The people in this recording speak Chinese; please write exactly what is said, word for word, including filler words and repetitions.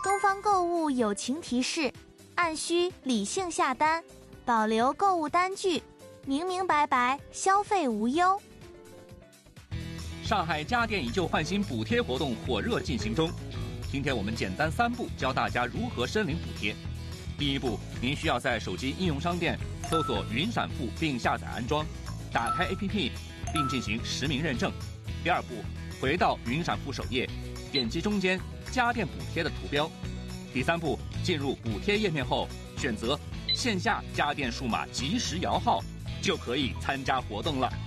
东方购物友情提示：按需理性下单，保留购物单据，明明白白，消费无忧。 上海家电以旧换新补贴活动火热进行中，今天我们简单三步教大家如何申领补贴。第一步，您需要在手机应用商店搜索云闪付并下载安装，打开 A P P 并进行实名认证。第二步，回到云闪付首页，点击中间家电补贴的图标。第三步，进入补贴页面后，选择线下家电数码即时摇号，就可以参加活动了。